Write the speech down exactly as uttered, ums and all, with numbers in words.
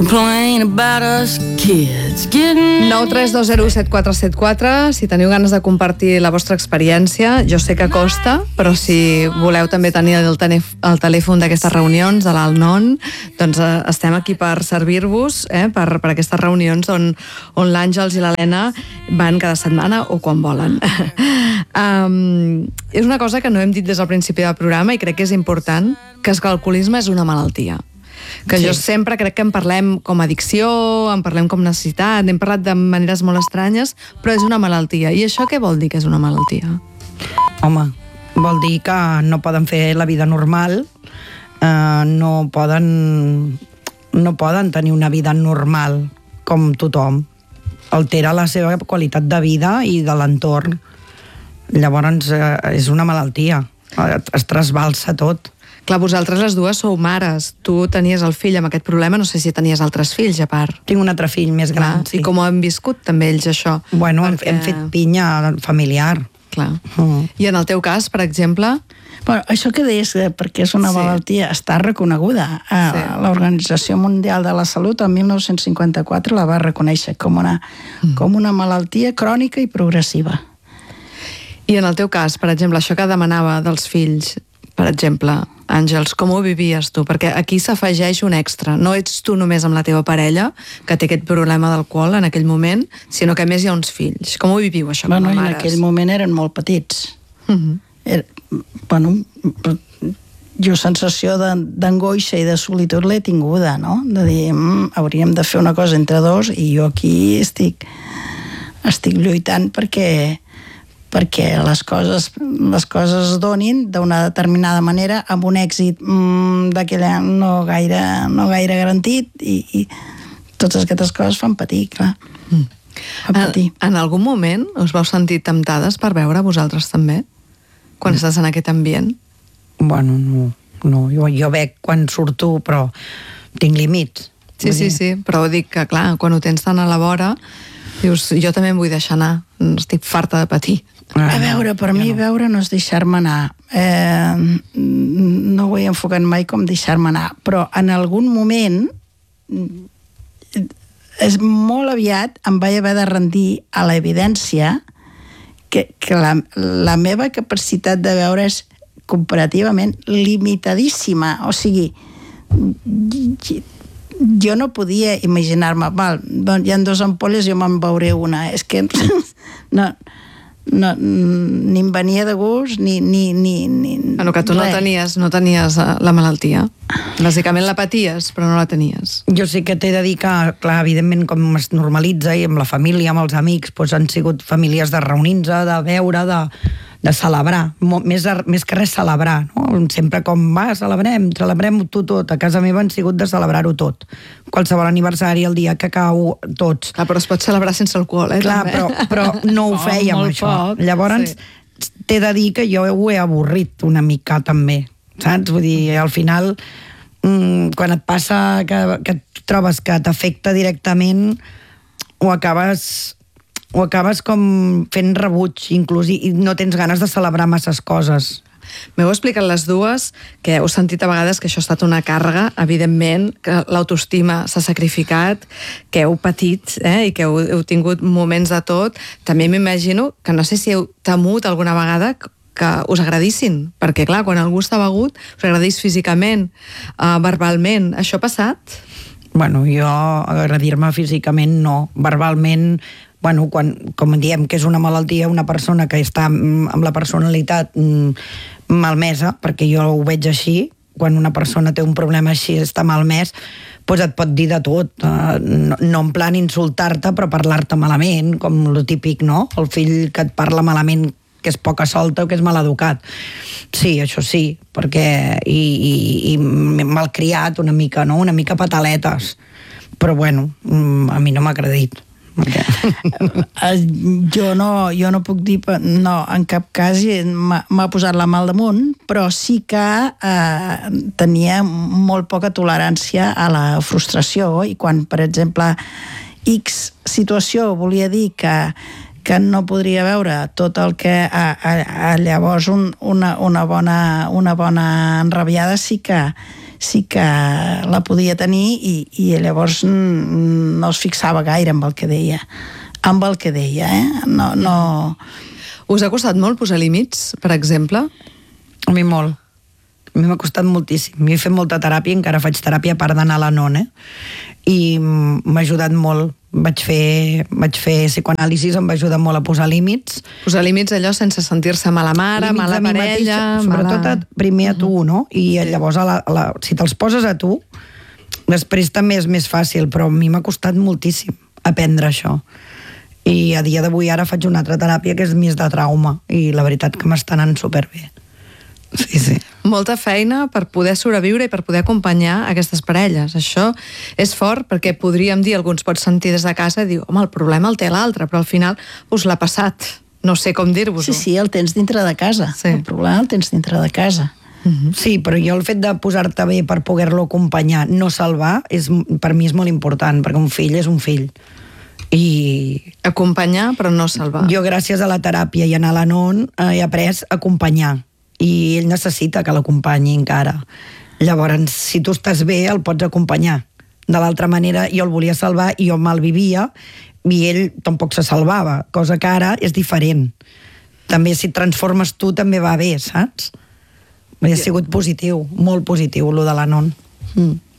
complain about us kids getting... nou tres dos zero set quatre set quatre, si teniu ganes de compartir la vostra experiència, jo sé que costa, però si voleu també tenir el, telèf el telèfon d'aquestes reunions, de l'Alnon, doncs eh, estem aquí per servir-vos, eh, per, per aquestes reunions on, on l'Àngels i l'Helena van cada setmana o quan volen. um, és una cosa que no hem dit des del principi del programa i crec que és important, que és que l'alcoholisme és una malaltia. Que sí. Jo sempre crec que en parlem com addicció, en parlem com necessitat, hem parlat de maneres molt estranyes, però és una malaltia. I això què vol dir que és una malaltia? Home, vol dir que no poden fer la vida normal, eh, no poden no poden tenir una vida normal com tothom. Altera la seva qualitat de vida i de l'entorn. Llavors eh, és una malaltia, es trasbalsa tot. Clar, vosaltres les dues sou mares. Tu tenies el fill amb aquest problema, no sé si tenies altres fills a part. Tinc un altre fill més gran, Clar, sí. I com ho han viscut també ells, això? Bueno, Perquè... hem fet pinya familiar. Clar. Mm. I en el teu cas, per exemple? Bueno, això que deies, perquè és una sí. malaltia, està reconeguda. Sí. L'Organització Mundial de la Salut, el mil nou-cents cinquanta-quatre, la va reconèixer com una, mm. com una malaltia crònica i progressiva. I en el teu cas, per exemple, això que demanava dels fills, per exemple, Àngels, com ho vivies tu? Perquè aquí s'afegeix un extra. No ets tu només amb la teva parella, que té aquest problema d'alcohol en aquell moment, sinó que a més hi ha uns fills. Com ho viviu, això, bueno, com a mares? En aquell moment eren molt petits. Uh-huh. Era, bueno, jo sensació d'angoixa i de solitud l'he tinguda, no? De dir, mm, hauríem de fer una cosa entre dos i jo aquí estic, estic lluitant perquè... perquè les coses, les coses es donin d'una determinada manera amb un èxit mmm, d'aquella no gaire, no gaire garantit i, i totes aquestes coses fan patir, clar. Mm. Fan patir. En, en algun moment us vau sentir temptades per veure vosaltres també? Quan mm. estàs en aquest ambient? Bueno, no. no. Jo, jo bec quan surto, però tinc límits. Sí, sí, sí, però dic que, clar, quan ho tens tan a la vora, dius, jo també em vull deixar anar, estic farta de patir. A veure, per mi no. veure no és deixar-me anar. Eh, no ho he enfocat mai com deixar-me anar, però en algun moment és molt aviat em vaig haver de rendir a l'evidència que, que la, la meva capacitat de veure és comparativament limitadíssima. O sigui, jo no podia imaginar-me, val, hi ha dos ampolles, jo me'n veuré una. És que no... No, ni em venia de gust ni... ni, ni, ni bueno, que tu no tenies, no tenies la malaltia. Bàsicament la paties, però no la tenies. Jo sí que t'he de dir que, clar, evidentment, com es normalitza i amb la família, amb els amics, doncs han sigut famílies de reunir-se, de veure, de, de celebrar. Més, més que res celebrar, no? Sempre com, va, celebrem, celebrem tot, tot. A casa meva han sigut de celebrar-ho tot. Qualsevol aniversari, el dia que cau, tots. Clar, però es pot celebrar sense alcohol, eh? Clar, però, però no ho fèiem, oh, això. Poc. Llavors, sí. T'he de dir que jo ho he avorrit una mica, també. Saps? Vull dir, al final, mmm, quan et passa que, que trobes que t'afecta directament, ho acabes... ho acabes com fent rebuig, inclús, i no tens ganes de celebrar masses coses. M'heu explicat les dues, que heu sentit a vegades que això ha estat una càrrega, evidentment, que l'autoestima s'ha sacrificat, que heu patit, eh, i que heu, heu tingut moments de tot. També m'imagino que no sé si heu temut alguna vegada que us agradissin, perquè clar, quan algú està begut, us agradís físicament, uh, verbalment. Això ha passat? Bueno, jo agradir-me físicament no, verbalment... Bueno, quan, com diem que és una malaltia, una persona que està amb la personalitat malmesa, perquè jo ho veig així, quan una persona té un problema així, està malmès, doncs et pot dir de tot. No, no en plan insultar-te, però parlar-te malament, com lo típic, no? El fill que et parla malament, que és poca solta o que és maleducat. Sí, això sí, perquè... I, i, i malcriat una mica, no? Una mica pataletes. Però bueno, a mi no m'ha agradit. Okay. jo, no, jo no puc dir no, en cap cas m'ha posat la mà al damunt, però sí que eh, tenia molt poca tolerància a la frustració i quan, per exemple, X situació volia dir que, que no podria veure tot el que a, a, a llavors un, una, una, bona, una bona enrabiada sí que sí que la podia tenir i, i llavors no es fixava gaire amb el que deia. Amb el que deia, eh? No, no... Us ha costat molt posar límits, per exemple? A mi molt. A mi m'ha costat moltíssim. Jo he fet molta teràpia, encara faig teràpia a part d'anar a la N O N, eh? I m'ha ajudat molt. Vaig fer, vaig fer psicoanàlisis, em va ajudar molt a posar límits. Posar límits allò sense sentir-se mala mare, límits mala parella... Mateixa, sobretot mala... a, primer a tu, no? I sí. Llavors, a la, a la, si te'ls poses a tu, després també és més fàcil, però a mi m'ha costat moltíssim aprendre això. I a dia d'avui ara faig una altra teràpia que és més de trauma, i la veritat que m'està anant superbé. Sí, sí. Molta feina per poder sobreviure i per poder acompanyar aquestes parelles. Això és fort perquè podríem dir, alguns pots sentir des de casa i dir, home, el problema el té l'altre, però al final us l'ha passat. No sé com dir-vos-ho. Sí, sí, el tens dintre de casa. Sí. El problema el tens dintre de casa. Uh-huh. Sí, però jo el fet de posar-te bé per poder-lo acompanyar, no salvar, és, per mi és molt important, perquè un fill és un fill. I... Acompanyar, però no salvar. Jo, gràcies a la teràpia i anar a la N O N, he après a acompanyar. I ell necessita que l'acompanyi encara. Llavors, si tu estàs bé, el pots acompanyar. De l'altra manera, jo el volia salvar i jo me'l vivia i ell tampoc se salvava, cosa que ara és diferent. També si et transformes tu també va bé, saps? Ha sigut positiu, molt positiu, lo de la N O N. Mm.